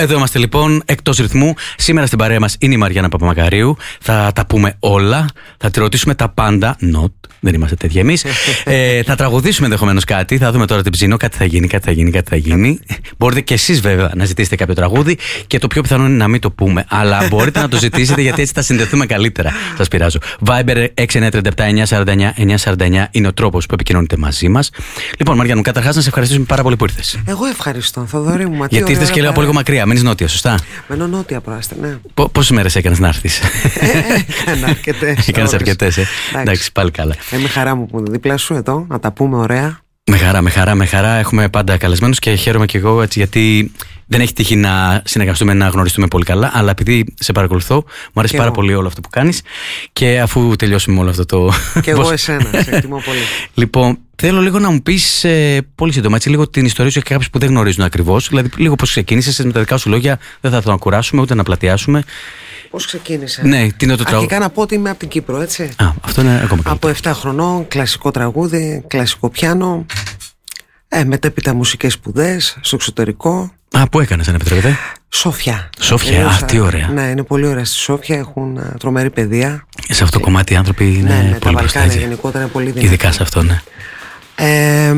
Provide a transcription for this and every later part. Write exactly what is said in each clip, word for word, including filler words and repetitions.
εδώ είμαστε λοιπόν, εκτός ρυθμού. Σήμερα στην παρέα μας είναι η Μαριάννα Παπαμακαρίου. Θα τα πούμε όλα. Θα τη ρωτήσουμε τα πάντα. Not, δεν είμαστε τέτοιοι εμείς. ε, θα τραγουδήσουμε ενδεχομένως κάτι. Θα δούμε τώρα την ψήνω. Κάτι θα γίνει, κάτι θα γίνει, κάτι θα γίνει. Μπορείτε και εσείς βέβαια να ζητήσετε κάποιο τραγούδι. Και το πιο πιθανό είναι να μην το πούμε. Αλλά μπορείτε να το ζητήσετε γιατί έτσι θα συνδεθούμε καλύτερα. Σας πειράζω. Viber έξι εννιά τρία επτά εννιά σαράντα εννιά εννιά σαράντα εννιά είναι ο τρόπος που επικοινωνείτε μαζί μας. Λοιπόν, Μαριάννα, καταρχάς να σε ευχαριστήσουμε πάρα πολύ που ήρθες. Εγώ ευχαριστώ, Θοδωρή μου. Γιατί ήρθες και λέω από λίγο μακριά, μένεις νότια, σωστά? Μένω νότια, πρόαστε, ναι. Πόσες μέρες έκανες να έρθεις? Έκανα αρκετές. Έκανες αρκετές, ε. Εντάξει, πάλι καλά. Ε, με χαρά μου που είναι δίπλα σου εδώ, να τα πούμε ωραία. Με χαρά, με χαρά, με χαρά. Έχουμε πάντα καλεσμένους και χαίρομαι και εγώ έτσι, γιατί δεν έχει τύχει να συνεργαστούμε, να γνωριστούμε πολύ καλά. Αλλά επειδή σε παρακολουθώ, μου αρέσει και πάρα εγώ. πολύ όλο αυτό που κάνεις. Και αφού τελειώσουμε όλο αυτό το. Και εγώ εσένα, σε εκτιμώ πολύ. Λοιπόν, θέλω λίγο να μου πεις ε, πολύ σύντομα έτσι, λίγο την ιστορία σου για κάποιους που δεν γνωρίζουν ακριβώς. Δηλαδή, λίγο πώς ξεκίνησες με τα δικά σου λόγια. Δεν θα το ακουράσουμε ούτε να πλατιάσουμε. Πώς ξεκίνησα? Ναι, τι είναι το τραγούδι? Αρχικά να πω ότι είμαι από την Κύπρο, έτσι. Α, αυτό είναι ακόμα καλύτερο. Από επτά χρονών, κλασικό τραγούδι, κλασικό πιάνο. Ε, μετέπειτα μουσικές σπουδές στο εξωτερικό. Α, πού έκανες, αν επιτρέπετε? Σόφια. Σόφια, α, τι ωραία. Ναι, είναι πολύ ωραία στη Σόφια, έχουν uh, τρομερή παιδεία. Σε αυτό το κομμάτι οι άνθρωποι είναι ναι, ναι, πολύ τα μπροστά. Βαλκάνια γενικότερα είναι πολύ δυνατά. Ειδικά σε αυτό, ναι. Ε,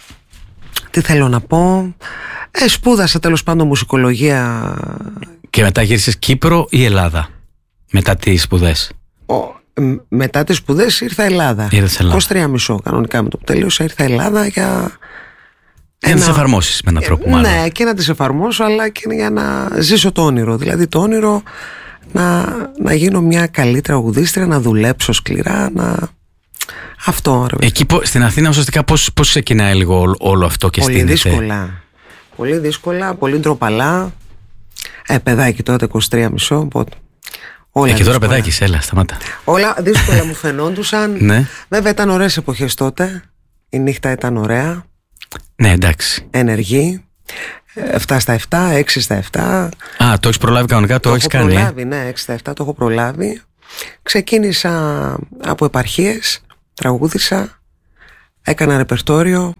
τι θέλω να πω. Ε, σπούδασα τέλος πάντων μουσικολογία. Και μετά γύρισες Κύπρο ή Ελλάδα? Μετά τις σπουδές? Ο, μετά τις σπουδές ήρθα Ελλάδα. Ήρθες Ελλάδα. είκοσι τρία μισό κανονικά με το που τελείωσα ήρθα Ελλάδα για... Για να τις εφαρμόσεις με έναν τρόπο μάλλον. Ναι, και να τις εφαρμόσω, αλλά και για να ζήσω το όνειρο. Δηλαδή το όνειρο να, να γίνω μια καλή τραγουδίστρια, να δουλέψω σκληρά, να... Αυτό ρε. Εκεί στην Αθήνα ουσιαστικά πώς, πώς ξεκινάει λίγο όλο, όλο αυτό και πολύ στείνεται? δύσκολα. Πολύ δύσκολα, πολύ ντροπαλά. Ε, παιδάκι τότε είκοσι τρία μισό, οπότε... Όλα ε, και τώρα δύσκολα. παιδάκι, έλα, σταμάτα. Όλα δύσκολα μου φαινόντουσαν. Ναι. Βέβαια ήταν ωραίες εποχές τότε. Η νύχτα ήταν ωραία. Ναι, εντάξει. Ενεργή. επτά στα επτά, έξι στα επτά. Α, το έχεις προλάβει κανονικά, το, το έχεις κάνει? Το έχω προλάβει, ναι, έξι στα επτά το έχω προλάβει. Ξεκίνησα από επαρχίες, τραγούδισα, έκανα ρεπερτόριο.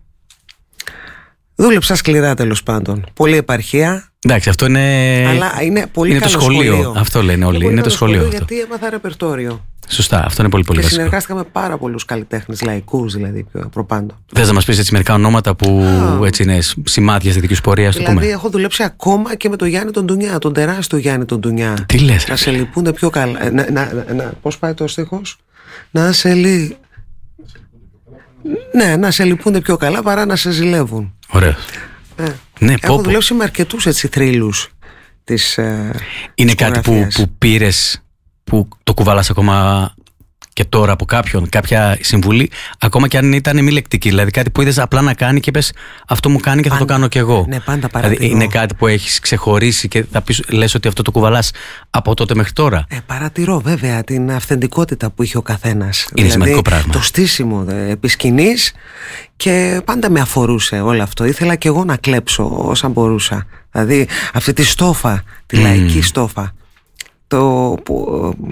Δούλεψα σκληρά τέλος πάντων. Πολλή επαρχία. Εντάξει, αυτό είναι. Αλλά είναι πολύ είναι καλό το σχολείο. σχολείο. Αυτό λένε όλοι. Είναι, είναι το σχολείο, σχολείο αυτό. Γιατί έμαθα ρεπερτόριο. Σωστά, αυτό είναι πολύ πολύ και βασικό. συνεργάστηκα με πάρα πολλούς καλλιτέχνες, λαϊκούς δηλαδή, προπάντων. Θες να μας πεις έτσι μερικά ονόματα που ah. έτσι είναι σημάδια στη δική σου πορεία, δηλαδή, πούμε. έχω δουλέψει ακόμα και με τον Γιάννη τον Ντουνιά, τον τεράστιο Γιάννη τον Ντουνιά. Τι λες? Να σε λυπούνται πιο καλά. Να, να, να, να, πώς πάει το στίχος? Να σε λυ... Ναι, να σε λυπούνται πιο καλά παρά να σε ζηλεύουν. Ωραία. Ε. Ναι, έχω πω, δουλέψει με αρκετούς έτσι θρύλους της ε, είναι κάτι που, που πήρες, που το κουβαλάς ακόμα και τώρα από κάποιον, κάποια συμβουλή, ακόμα και αν ήταν μη λεκτική, δηλαδή κάτι που είδες απλά να κάνει και πες αυτό μου κάνει και θα πάντα, το κάνω κι εγώ. Ναι, πάντα παρατηρώ. Δηλαδή είναι κάτι που έχεις ξεχωρίσει και θα πεις, λες ότι αυτό το κουβαλάς από τότε μέχρι τώρα? Ε, παρατηρώ βέβαια την αυθεντικότητα που είχε ο καθένας. Είναι δηλαδή, σημαντικό πράγμα. Το στήσιμο επί σκηνής, και πάντα με αφορούσε όλο αυτό. Ήθελα κι εγώ να κλέψω όσα μπορούσα. Δηλαδή αυτή τη στόφα, τη mm. λαϊκή στόφα. Το που,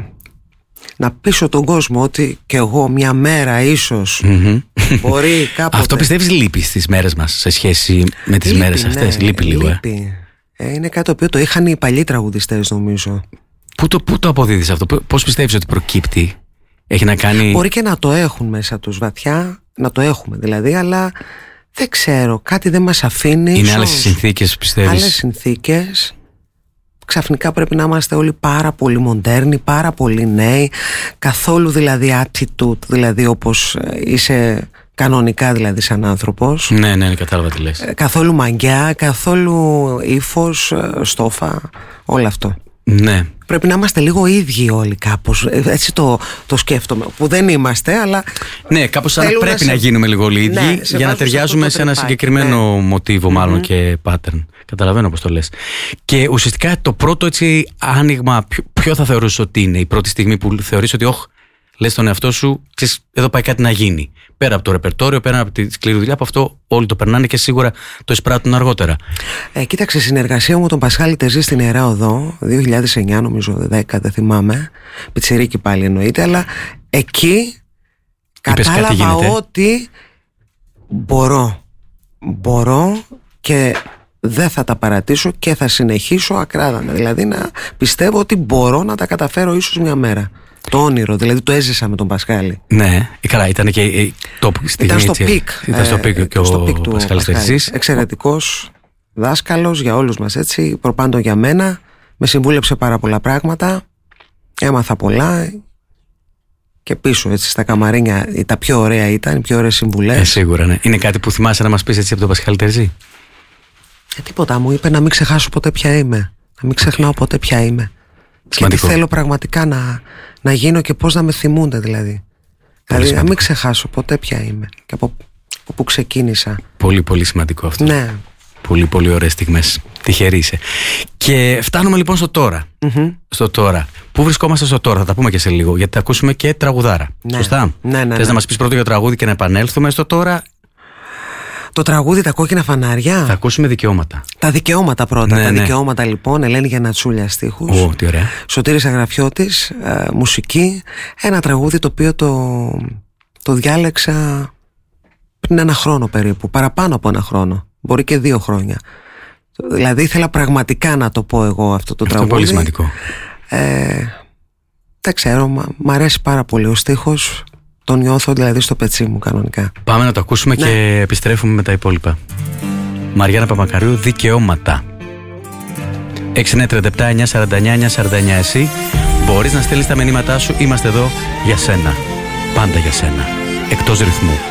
να πείσω τον κόσμο ότι κι εγώ μια μέρα ίσως mm-hmm. μπορεί κάποτε. Αυτό πιστεύεις λείπει στις μέρες μας σε σχέση με τις λείπει, μέρες αυτές? Ναι, λείπει λίγο. Λείπει. Ε. Είναι κάτι το οποίο το είχαν οι παλιοί τραγουδιστές, νομίζω. Πού το, πού το αποδίδεις αυτό? Πώς πιστεύεις ότι προκύπτει? Έχει να κάνει... Μπορεί και να το έχουν μέσα τους βαθιά, να το έχουμε δηλαδή, αλλά δεν ξέρω, κάτι δεν μας αφήνει. Είναι άλλες συνθήκες, πιστεύεις? Άλλες συνθήκες. Ξαφνικά πρέπει να είμαστε όλοι πάρα πολύ μοντέρνοι, πάρα πολύ νέοι, καθόλου δηλαδή attitude, δηλαδή όπως είσαι κανονικά δηλαδή σαν άνθρωπος. Ναι, ναι, κατάλαβα τι λες. Καθόλου μαγκιά, καθόλου ύφος, στόφα, όλο αυτό. Ναι. Πρέπει να είμαστε λίγο ίδιοι όλοι κάπως. Έτσι το, το σκέφτομαι. Που δεν είμαστε, αλλά. Ναι, κάπως σαν πρέπει να, σε... να γίνουμε λίγο όλοι ίδιοι, ναι, για να ταιριάζουμε σε ένα συγκεκριμένο ναι. μοτίβο, μάλλον mm-hmm. και pattern. Καταλαβαίνω πώς το λες. Και ουσιαστικά το πρώτο έτσι άνοιγμα, ποιο, ποιο θα θεωρούσε ότι είναι η πρώτη στιγμή που θεωρείς ότι, όχ, λες τον εαυτό σου, ξέρεις, εδώ πάει κάτι να γίνει. Πέρα από το ρεπερτόριο, πέρα από τη σκληρή δουλειά, από αυτό όλοι το περνάνε και σίγουρα το εισπράττουν αργότερα. Ε, κοίταξε, συνεργασία μου με τον Πασχάλη Τεζή στην Ιερά Οδό, δύο χιλιάδες εννιά νομίζω, δέκα, δεν θυμάμαι. Πιτσιρίκι πάλι εννοείται, αλλά εκεί είπες κατάλαβα ότι μπορώ. Μπορώ και δεν θα τα παρατήσω και θα συνεχίσω ακράδαντα. Δηλαδή να πιστεύω ότι μπορώ να τα καταφέρω ίσως μια μέρα. Το όνειρο, δηλαδή το έζησα με τον Πασχάλη. Ναι, καλά, ήταν και το, ήταν στο πικ. Ήταν στο πικ και ο, πικ του Πασχάλης Τερζής. Εξαιρετικός δάσκαλος για όλους μας, έτσι, προπάντων για μένα. Με συμβούλεψε πάρα πολλά πράγματα. Έμαθα πολλά. Και πίσω, έτσι, στα καμαρίνια τα πιο ωραία ήταν, οι πιο ωραίες συμβουλές. Ε, σίγουρα, ναι. Είναι κάτι που θυμάσαι να μας πεις έτσι από τον Πασχάλη Τερζή? Ε, τίποτα, μου είπε να μην ξεχάσω ποτέ ποια είμαι. Να μην ξεχνάω ποτέ ποια είμαι. Σημαντικό. Και τι θέλω πραγματικά να, να γίνω και πώς να με θυμούνται, δηλαδή. Πολύ δηλαδή σημαντικό. να μην ξεχάσω ποτέ ποια είμαι και από, από πού ξεκίνησα. Πολύ πολύ σημαντικό αυτό. Ναι. Πολύ πολύ ωραίες στιγμές. Τυχερή είσαι. Και φτάνουμε λοιπόν στο τώρα. Mm-hmm. Στο τώρα. Πού βρισκόμαστε στο τώρα, θα τα πούμε και σε λίγο, γιατί θα ακούσουμε και τραγουδάρα. Ναι. Σωστά. Ναι, ναι, Θες ναι. να μας πεις πρώτο για το τραγούδι και να επανέλθουμε στο τώρα? Το τραγούδι «Τα κόκκινα φανάρια». Θα ακούσουμε δικαιώματα. Τα δικαιώματα πρώτα. Ναι, τα ναι. δικαιώματα λοιπόν, Ελένη Γιαννατσούλια στίχους. Ω, τι ωραία. Σωτήρης Αγραφιώτης, ε, μουσική. Ένα τραγούδι το οποίο το, το διάλεξα πριν ένα χρόνο περίπου. Παραπάνω από ένα χρόνο. Μπορεί και δύο χρόνια. Δηλαδή ήθελα πραγματικά να το πω εγώ αυτό το Αυτό τραγούδι. είναι πολύ σημαντικό. Ε, δεν ξέρω, μα, μ' αρέσει πάρα πολύ ο στίχος. Τον νιώθω δηλαδή στο πετσί μου κανονικά. Πάμε να το ακούσουμε Ναι. και επιστρέφουμε με τα υπόλοιπα. Μαριάννα Παπαμακαρίου, δικαιώματα. έξι εννιά τρία επτά εννιά σαράντα εννιά εννιά σαράντα εννιά. Εσύ μπορείς να στέλνεις τα μηνύματά σου. Είμαστε εδώ για σένα. Πάντα για σένα. Εκτός ρυθμού.